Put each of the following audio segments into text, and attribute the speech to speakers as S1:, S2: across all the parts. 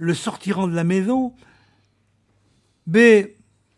S1: le sortiront de la maison. Mais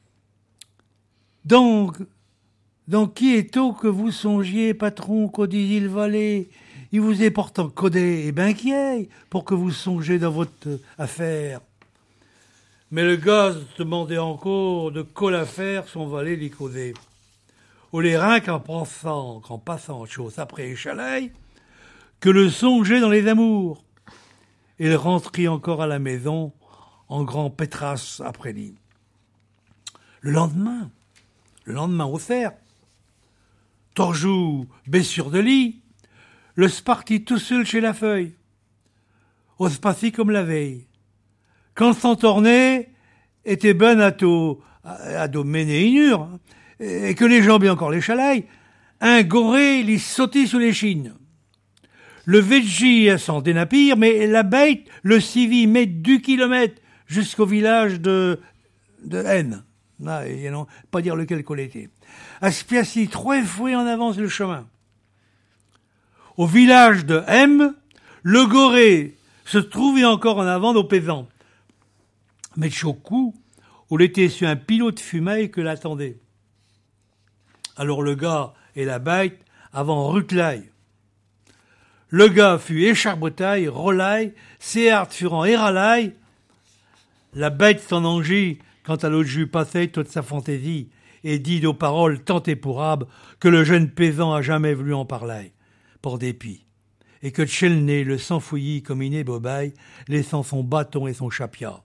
S1: donc qui est-il que vous songiez, patron, qu'au dit le valet? Il vous est pourtant codé et ben qui est pour que vous songiez dans votre affaire. Mais le gars demandait encore de quoi l'affaire, son valet l'y causait. Ou les reins qu'en passant chose après échalaille, que le songeait dans les amours. Et il rentrit encore à la maison en grand pétrasse après-lit. Le lendemain au cerf, Torjou baissure de lit, le spartit tout seul chez la feuille. On se passait comme la veille. Quand s'entornait, était bonne à mener inure, et que les jambes et encore les chalailles, un goré l'y sautait sous les chines. Le veggie s'en dénapire, mais la bête le suivit met du kilomètre jusqu'au village de N. Ah, et non, pas dire lequel qu'on était. Aspiassi 3 fois en avance le chemin. Au village de M, le goré se trouvait encore en avant nos paysans. Mais Chokou, où l'était sur un pilot de fumeille que l'attendait. Alors le gars et la bête avant rutelaille. Le gars fut écharbetaille, relaille, séart furent éralaille. La bête s'en engit quand à l'autre jus passait toute sa fantaisie et dit aux paroles tant épourables que le jeune paysan a jamais voulu en parler, pour dépit. Et que Tchelné le s'enfouillit comme une ébobaille, laissant son bâton et son chapia.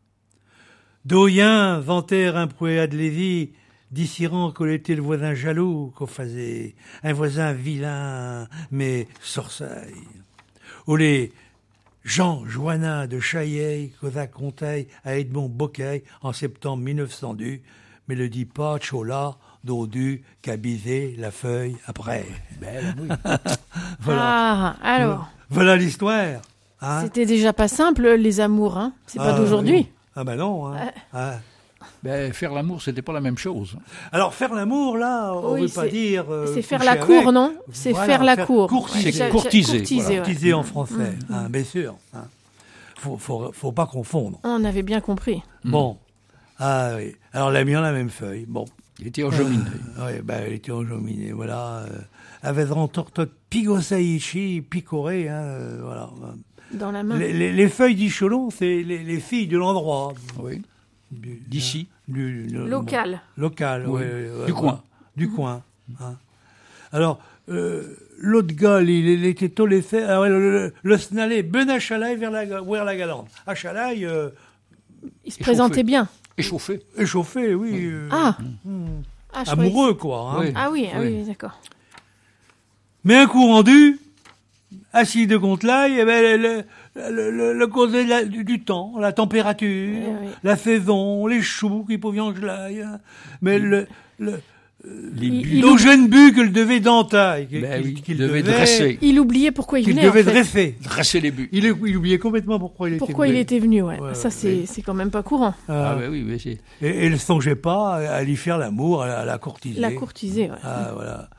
S1: Doyen vantèrent un proué de Lévis, dissirant qu'on était le voisin jaloux qu'on faisait, un voisin vilain, mais sorceil. Ou les Jean Joannin de Chailley causa conseil à Edmond Bocquet en septembre 1902, mais le dit pas Chola d'Audu qu'a bisé la feuille après.
S2: Ben oui.
S3: Voilà. Ah, alors.
S1: Voilà l'histoire. Hein.
S3: C'était déjà pas simple, les amours, hein. C'est pas d'aujourd'hui.
S1: Oui. Ah ben non. Hein.
S2: Ben, faire l'amour, c'était pas la même chose.
S1: Alors, faire l'amour, là, on ne veut pas dire...
S3: c'est faire la cour, non? C'est voilà, faire la cour.
S2: C'est courtiser.
S1: Courtiser en français, bien sûr. Hein. Faut pas confondre.
S3: On avait bien compris.
S1: Bon. Ah oui. Alors, il a mis en la même feuille. Bon.
S2: Il était enjaminé.
S1: Oui, il était enjaminé, voilà. Avec rentorte pigosaïchi, picoré, voilà.
S3: Dans la main.
S1: Les feuilles d'Icholon, c'est les filles de l'endroit.
S2: Oui. D'ici.
S3: Local.
S1: Local,
S2: oui.
S1: Du coin. Du coin. Hein. Alors, l'autre gars, il était tolé fait. Alors, le snalé, ben à Chalaï vers la Galante. À Chalaï.
S3: Il se présentait bien.
S2: Échauffé,
S1: oui. Amoureux, quoi. Hein.
S3: Oui. Ah oui, d'accord.
S1: Mais un coup rendu, assis de contre l'ail, le causé du temps, la température, la saison, les choux qui pouvaient en gelaille. Mais nos jeunes buts qu'il devait d'entaille, qu'il
S2: devait dresser.
S3: Il oubliait pourquoi il venait.
S1: Il devait
S2: dresser les buts.
S1: Il oubliait complètement pourquoi il était venu.
S3: Pourquoi il était venu, ouais. Ça, c'est quand même pas courant.
S2: Oui, mais c'est...
S1: Et il ne songeait pas à lui faire l'amour, à la courtiser.
S3: La courtiser, ouais.
S1: Ah, voilà.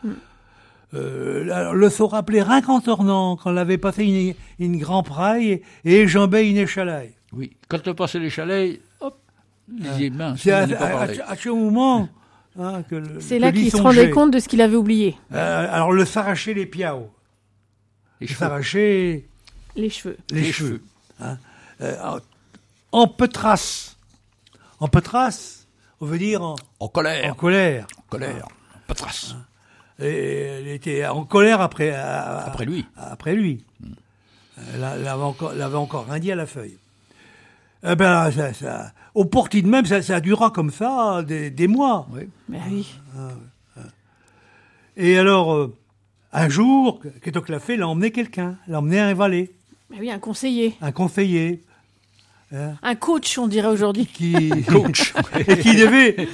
S1: Le se rappelait rien qu'en tournant, quand on avait passé une grand praille et jambait une échalaille.
S2: Oui, quand on passait l'échalaille, hop, les mains,
S1: c'est à ce moment
S3: c'est là qu'il se rendait compte de ce qu'il avait oublié.
S1: Alors le s'arracher les piaos. S'arracher
S3: les cheveux.
S1: Les cheveux. Hein. En petrasse. En petrasse, on veut dire
S2: en colère.
S1: En colère.
S2: En petrasse.
S1: Hein. Et elle était en colère après lui. Après lui. Elle avait encore rien dit à la feuille. Eh ben, au porti de même, ça durera comme ça des mois.
S2: Oui.
S3: Ben oui.
S1: Et alors, un jour, qu'est-ce que l'a fait? L'a emmené quelqu'un. L'a emmené un valet.
S3: Ben oui, un conseiller.
S1: Un conseiller.
S3: Un coach, on dirait aujourd'hui.
S2: Coach.
S1: Et qui devait...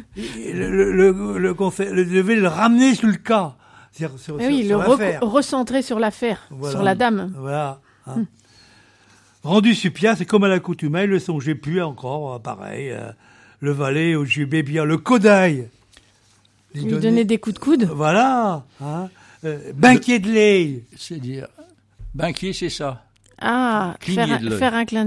S1: Le conseil devait le ramener sur le cas.
S3: Recentrer sur l'affaire, voilà, sur la dame.
S1: Voilà. Hein. Rendu sur pièce, c'est comme à l'accoutumée, il ne songeait plus encore, pareil. Le valet au jubé bien, le codaille.
S3: Lui donnait des coups de coude.
S1: Voilà. Hein. Banquier de lait.
S2: C'est dire, banquier, c'est ça.
S3: Ah, faire un clin